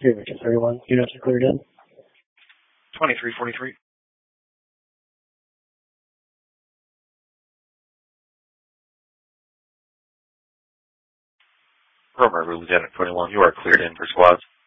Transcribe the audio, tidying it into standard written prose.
Victor 31, units are cleared in. 2343. Romer, Lieutenant 21, you are cleared in for squads.